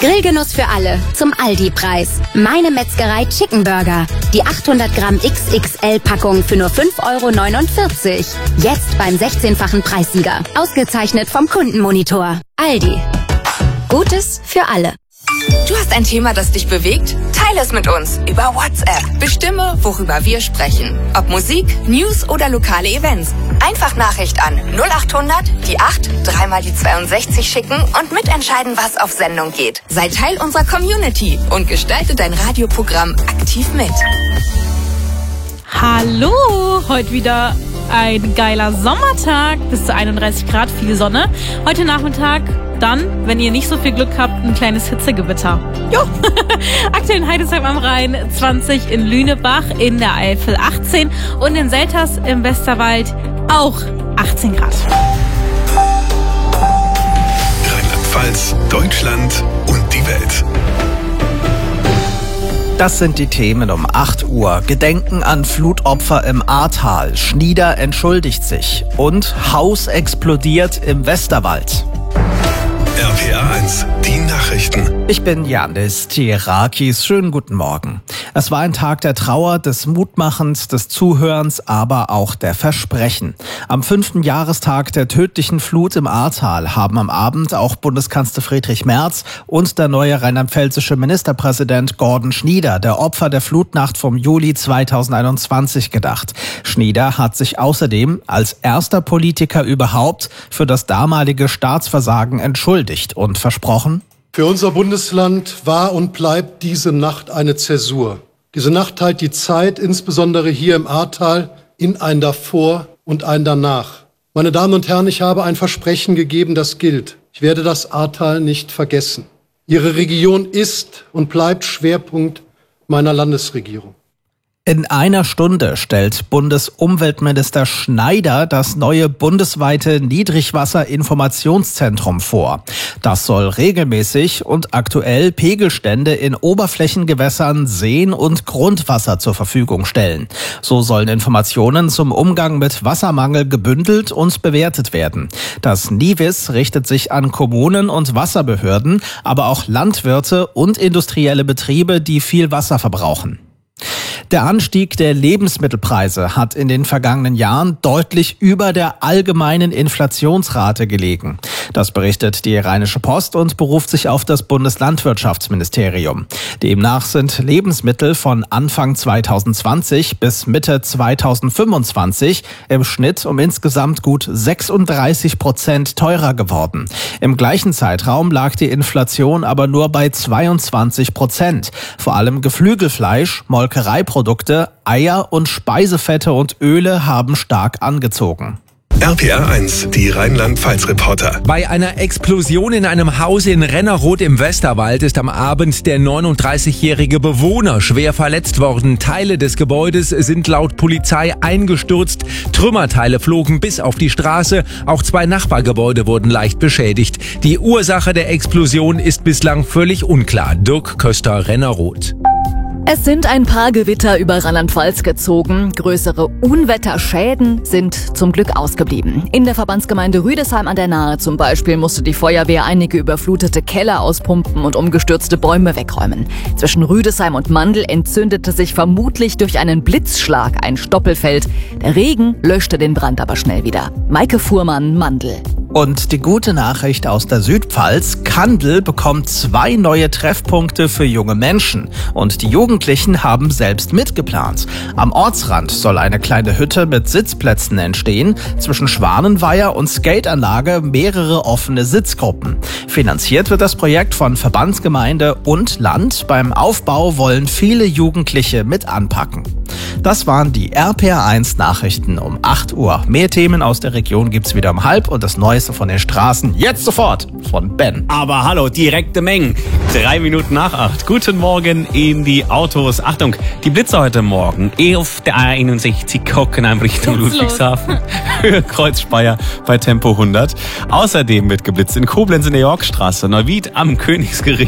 Grillgenuss für alle zum Aldi-Preis. Meine Metzgerei Chicken Burger. Die 800 Gramm XXL-Packung für nur 5,49 €. Jetzt beim 16-fachen Preissieger. Ausgezeichnet vom Kundenmonitor. Aldi. Gutes für alle. Du hast ein Thema, das dich bewegt? Teile es mit uns über WhatsApp. Bestimme, worüber wir sprechen. Ob Musik, News oder lokale Events. Einfach Nachricht an 0800 die 8 3 mal die 62 schicken und mitentscheiden, was auf Sendung geht. Sei Teil unserer Community und gestalte dein Radioprogramm aktiv mit. Hallo, heute wieder ein geiler Sommertag, bis zu 31 Grad, viel Sonne. Heute Nachmittag dann, wenn ihr nicht so viel Glück habt, ein kleines Hitzegewitter. Jo, aktuell in Heidesheim am Rhein 20, in Lünebach, in der Eifel 18 und in Selters im Westerwald auch 18 Grad. Rheinland-Pfalz, Deutschland und die Welt. Das sind die Themen um 8 Uhr. Gedenken an Flutopfer im Ahrtal. Schnieder entschuldigt sich. Und Haus explodiert im Westerwald. RPA 1, die Nachrichten. Ich bin Janis Tirakis. Schönen guten Morgen. Es war ein Tag der Trauer, des Mutmachens, des Zuhörens, aber auch der Versprechen. Am 5. Jahrestag der tödlichen Flut im Ahrtal haben am Abend auch Bundeskanzler Friedrich Merz und der neue rheinland-pfälzische Ministerpräsident Gordon Schnieder der Opfer der Flutnacht vom Juli 2021 gedacht. Schnieder hat sich außerdem als erster Politiker überhaupt für das damalige Staatsversagen entschuldigt und versprochen: Für unser Bundesland war und bleibt diese Nacht eine Zäsur. Diese Nacht teilt die Zeit, insbesondere hier im Ahrtal, in ein Davor und ein Danach. Meine Damen und Herren, ich habe ein Versprechen gegeben, das gilt. Ich werde das Ahrtal nicht vergessen. Ihre Region ist und bleibt Schwerpunkt meiner Landesregierung. In einer Stunde stellt Bundesumweltminister Schneider das neue bundesweite Niedrigwasserinformationszentrum vor. Das soll regelmäßig und aktuell Pegelstände in Oberflächengewässern, Seen und Grundwasser zur Verfügung stellen. So sollen Informationen zum Umgang mit Wassermangel gebündelt und bewertet werden. Das NIWIS richtet sich an Kommunen und Wasserbehörden, aber auch Landwirte und industrielle Betriebe, die viel Wasser verbrauchen. Der Anstieg der Lebensmittelpreise hat in den vergangenen Jahren deutlich über der allgemeinen Inflationsrate gelegen. Das berichtet die Rheinische Post und beruft sich auf das Bundeslandwirtschaftsministerium. Demnach sind Lebensmittel von Anfang 2020 bis Mitte 2025 im Schnitt um insgesamt gut 36% teurer geworden. Im gleichen Zeitraum lag die Inflation aber nur bei 22%. Vor allem Geflügelfleisch, Molkereiprodukte, Eier und Speisefette und Öle haben stark angezogen. RPA 1, die Rheinland-Pfalz-Reporter. Bei einer Explosion in einem Haus in Rennerroth im Westerwald ist am Abend der 39-jährige Bewohner schwer verletzt worden. Teile des Gebäudes sind laut Polizei eingestürzt. Trümmerteile flogen bis auf die Straße. Auch 2 Nachbargebäude wurden leicht beschädigt. Die Ursache der Explosion ist bislang völlig unklar. Dirk Köster, Rennerroth. Es sind ein paar Gewitter über Rheinland-Pfalz gezogen. Größere Unwetterschäden sind zum Glück ausgeblieben. In der Verbandsgemeinde Rüdesheim an der Nahe zum Beispiel musste die Feuerwehr einige überflutete Keller auspumpen und umgestürzte Bäume wegräumen. Zwischen Rüdesheim und Mandl entzündete sich vermutlich durch einen Blitzschlag ein Stoppelfeld. Der Regen löschte den Brand aber schnell wieder. Maike Fuhrmann, Mandl. Und die gute Nachricht aus der Südpfalz: Kandel bekommt 2 neue Treffpunkte für junge Menschen. Und die Jugendlichen haben selbst mitgeplant. Am Ortsrand soll eine kleine Hütte mit Sitzplätzen entstehen. Zwischen Schwanenweiher und Skateanlage mehrere offene Sitzgruppen. Finanziert wird das Projekt von Verbandsgemeinde und Land. Beim Aufbau wollen viele Jugendliche mit anpacken. Das waren die RPA 1 Nachrichten um 8 Uhr. Mehr Themen aus der Region gibt's wieder um 12 und das Neueste von den Straßen jetzt sofort von Ben. Aber hallo, direkte Mengen. 3 Minuten nach 8. Guten Morgen in die Autos. Achtung, die Blitze heute Morgen auf der A61 Hockenheim Richtung Ludwigshafen. Höhe Kreuzspeier bei Tempo 100. Außerdem wird geblitzt in Koblenz in der Yorkstraße, Neuwied am Königsgericht.